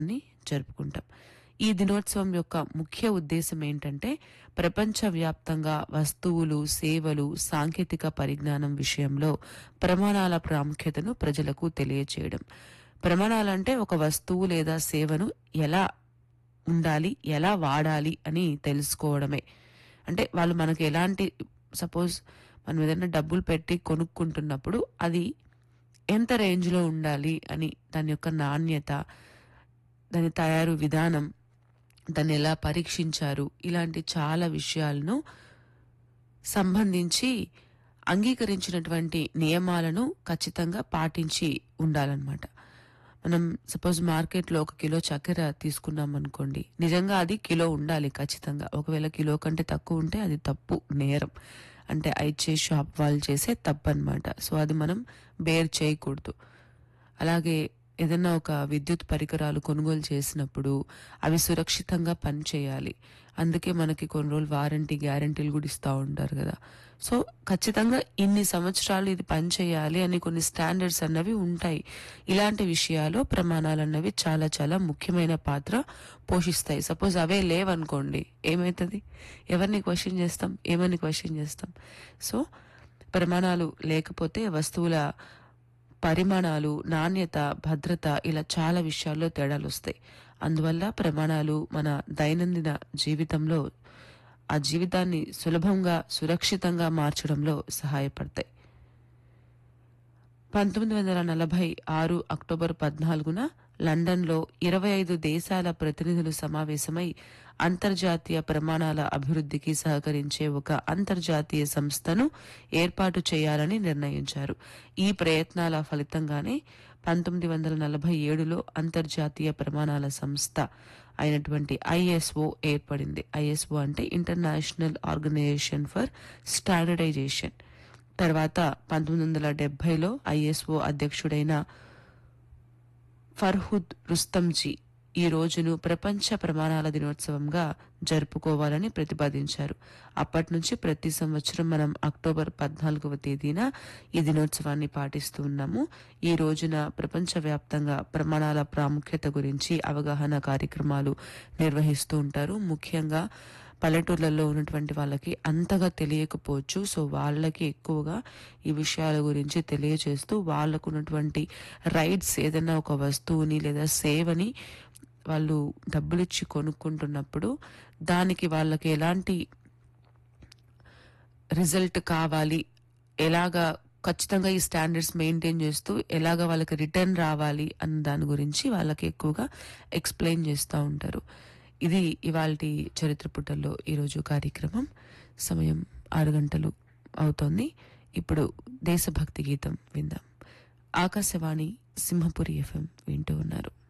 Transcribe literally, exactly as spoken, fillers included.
ని జరుపుకుంటాం. ఈ దినోత్సవం యొక్క ముఖ్య ఉద్దేశం ఏంటంటే ప్రపంచవ్యాప్తంగా వస్తువులు, సేవలు, సాంకేతిక పరిజ్ఞానం విషయంలో ప్రమాణాల ప్రాముఖ్యతను ప్రజలకు తెలియచేయడం. ప్రమాణాలంటే ఒక వస్తువు లేదా సేవను ఎలా ఉండాలి, ఎలా వాడాలి అని తెలుసుకోవడమే. అంటే వాళ్ళు మనకు ఎలాంటి సపోజ్ మనం ఏదైనా డబ్బులు పెట్టి కొనుక్కుంటున్నప్పుడు అది ఎంత రేంజ్‌లో ఉండాలి అని దాని యొక్క నాణ్యత, దాని తయారు విధానం, దాన్ని ఎలా పరీక్షించారు, ఇలాంటి చాలా విషయాలను సంబంధించి అంగీకరించినటువంటి నియమాలను ఖచ్చితంగా పాటించి ఉండాలన్నమాట. మనం సపోజ్ మార్కెట్‌లో ఒక కిలో చక్కెర తీసుకున్నాం అనుకోండి. నిజంగా అది కిలో ఉండాలి ఖచ్చితంగా. ఒకవేళ కిలో కంటే తక్కువ ఉంటే అది తప్పు, నేరం. అంటే ఆ ఇచ్చే షాప్ వాళ్ళు చేసే తప్పన్నమాట. సో, అది మనం బేర్ చేయకూడదు. అలాగే ఏదైనా ఒక విద్యుత్ పరికరాలు కొనుగోలు చేసినప్పుడు అవి సురక్షితంగా పనిచేయాలి. అందుకే మనకి కొన్ని రోజులు వారంటీ, గ్యారంటీలు కూడా ఇస్తా ఉంటారు కదా! సో, ఖచ్చితంగా ఇన్ని సంవత్సరాలు ఇది పనిచేయాలి అని కొన్ని స్టాండర్డ్స్ అన్నవి ఉంటాయి. ఇలాంటి విషయాల్లో ప్రమాణాలన్నవి చాలా చాలా ముఖ్యమైన పాత్ర పోషిస్తాయి. సపోజ్ అవే లేవనుకోండి ఏమైతది? ఎవరిని క్వెషన్ చేస్తాం? ఏమని క్వెషన్ చేస్తాం? సో, ప్రమాణాలు లేకపోతే వస్తువుల పరిమాణాలు, నాణ్యత, భద్రత ఇలా చాలా విషయాల్లో తేడాలొస్తాయి. అందువల్ల ప్రమాణాలు మన దైనందిన జీవితంలో ఆ జీవితాన్ని సులభంగా, సురక్షితంగా మార్చడంలో సహాయపడతాయి. పంతొమ్మిది వందల నలభై ఆరు అక్టోబర్ పద్నాలుగున లండన్‌లో ఇరవై ఐదు దేశాల ప్రతినిధులు సమావేశమై అంతర్జాతీయ ప్రమాణాల అభివృద్ధికి సహకరించే ఒక అంతర్జాతీయ సంస్థను ఏర్పాటు చేయాలని నిర్ణయించారు. ఈ ప్రయత్నాల ఫలితంగానే పంతొమ్మిది వందల నలభై ఏడులో అంతర్జాతీయ ప్రమాణాల సంస్థ అయినటువంటి ఐఎస్ఓ ఏర్పడింది. ఐఎస్ఓ అంటే ఇంటర్నేషనల్ ఆర్గనైజేషన్ ఫర్ స్టాండర్డైజేషన్. తర్వాత పంతొమ్మిది వందల డెబ్బైలో ఐఎస్ఓ అధ్యక్షుడైన ఫర్హుద్ రుస్తంజీ ఈ రోజును ప్రపంచ ప్రమాణాల దినోత్సవంగా జరుపుకోవాలని ప్రతిపాదించారు. అప్పటి నుంచి ప్రతి సంవత్సరం మనం అక్టోబర్ పద్నాలుగవ తేదీన ఈ దినోత్సవాన్ని పాటిస్తూ ఉన్నాము. ఈ రోజున ప్రపంచవ్యాప్తంగా ప్రమాణాల ప్రాముఖ్యత గురించి అవగాహన కార్యక్రమాలు నిర్వహిస్తూ ఉంటారు. ముఖ్యంగా పల్లెటూర్లలో ఉన్నటువంటి వాళ్ళకి అంతగా తెలియకపోవచ్చు. సో, వాళ్ళకి ఎక్కువగా ఈ విషయాల గురించి తెలియజేస్తూ వాళ్ళకు ఉన్నటువంటి రైట్స్, ఏదైనా ఒక వస్తువుని లేదా సేవని వాళ్ళు డబ్బులిచ్చి కొనుక్కుంటున్నప్పుడు దానికి వాళ్ళకి ఎలాంటి రిజల్ట్ కావాలి, ఎలాగా ఖచ్చితంగా ఈ స్టాండర్డ్స్ మెయింటైన్ చేస్తూ ఎలాగా వాళ్ళకి రిటర్న్ రావాలి అన్న దాని గురించి వాళ్ళకి ఎక్కువగా ఎక్స్‌ప్లెయిన్ చేస్తూ ఉంటారు. ఇది ఇవాల్టి చరిత్ర పుటల్లో ఈరోజు కార్యక్రమం. సమయం ఆరు గంటలు అవుతోంది. ఇప్పుడు దేశభక్తి గీతం విందాం. ఆకాశవాణి సింహపురి ఎఫ్ఎం వింటూ ఉన్నారు.